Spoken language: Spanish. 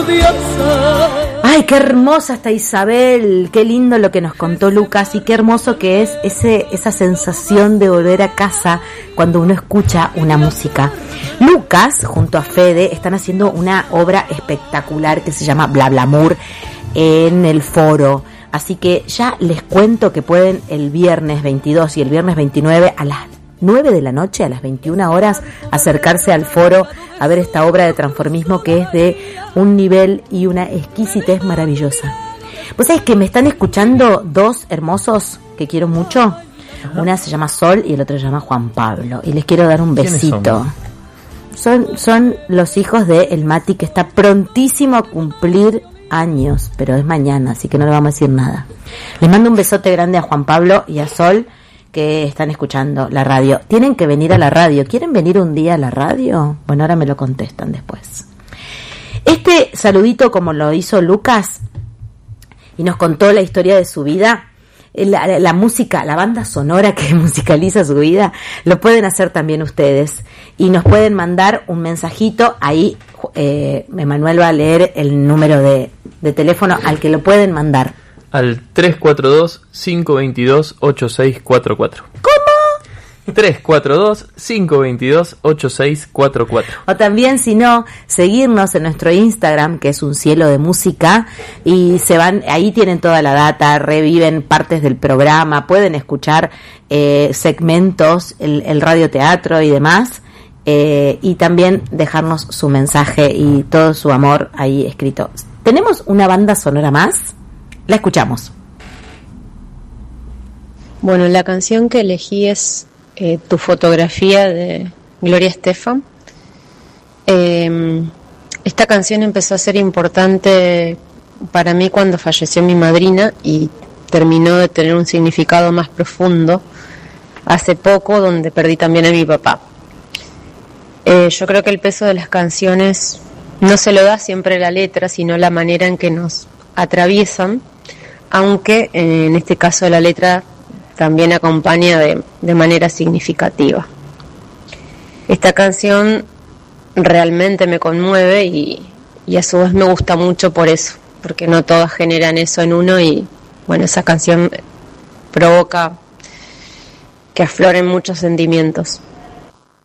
diosa. Ay, qué hermosa está Isabel, qué lindo lo que nos contó Lucas y qué hermoso que es esa sensación de volver a casa cuando uno escucha una música. Lucas, junto a Fede, están haciendo una obra espectacular que se llama Blablamour en el Foro. Así que ya les cuento que pueden el viernes 22 y el viernes 29 a las 9 de la noche, a las 21 horas, acercarse al Foro a ver esta obra de transformismo que es de un nivel y una exquisitez maravillosa. Pues es que me están escuchando dos hermosos que quiero mucho. Ajá. Una se llama Sol y el otro se llama Juan Pablo. Y les quiero dar un besito. Son los hijos de el Mati, que está prontísimo a cumplir años, pero es mañana, así que no le vamos a decir nada. Les mando un besote grande a Juan Pablo y a Sol, que están escuchando la radio. Tienen que venir a la radio. ¿Quieren venir un día a la radio? Bueno, ahora me lo contestan después. Este saludito, como lo hizo Lucas y nos contó la historia de su vida, la música, la banda sonora que musicaliza su vida, lo pueden hacer también ustedes y nos pueden mandar un mensajito. Ahí Emanuel va a leer el número de teléfono al que lo pueden mandar. Al 342-522-8644. ¿Cómo? 342-522-8644. O también, si no, seguirnos en nuestro Instagram, que es Un Cielo de Música, y se van, ahí tienen toda la data, reviven partes del programa, pueden escuchar segmentos, el radioteatro y demás, y también dejarnos su mensaje y todo su amor ahí escrito. ¿Tenemos una banda sonora más? La escuchamos. Bueno, la canción que elegí es Tu fotografía, de Gloria Estefan. Esta canción empezó a ser importante para mí cuando falleció mi madrina y terminó de tener un significado más profundo hace poco, donde perdí también a mi papá. Yo creo que el peso de las canciones no se lo da siempre la letra, sino la manera en que nos atraviesan, aunque en este caso la letra también acompaña de manera significativa. Esta canción realmente me conmueve y a su vez me gusta mucho por eso, porque no todas generan eso en uno y bueno, esa canción provoca que afloren muchos sentimientos.